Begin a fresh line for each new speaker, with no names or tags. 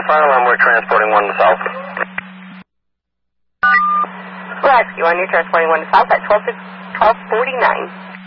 fire alarm, we're transporting 1 to South.
Rescue 1, you're transporting 1 to South at 12:49.